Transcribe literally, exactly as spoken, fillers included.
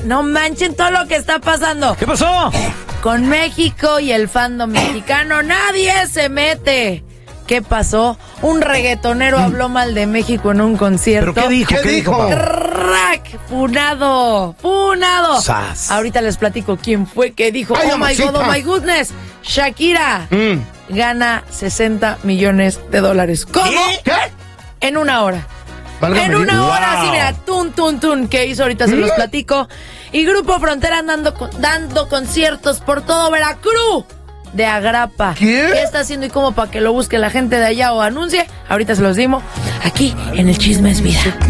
no manchen todo lo que está pasando. ¿Qué pasó? Con México y el fandom mexicano nadie se mete. ¿Qué pasó? Un reggaetonero mm. habló mal de México en un concierto. ¿Pero qué dijo? ¿Qué, ¿Qué dijo? Crack, funado, funado. Sas. Ahorita les platico quién fue que dijo. Ay, oh my mamacita. God, oh my goodness. Shakira Mm. gana sesenta millones de dólares. ¿Cómo? ¿Qué? En una hora. Válgame En una Dios. hora, Wow. sí, mira, tun, tun, tun, que hizo ahorita se los platico. Y Grupo Frontera dando, dando conciertos por todo Veracruz de Agrapa. ¿Qué? ¿Qué está haciendo y cómo para que lo busque la gente de allá o anuncie? Ahorita se los dimos aquí en El Chisme es Vida.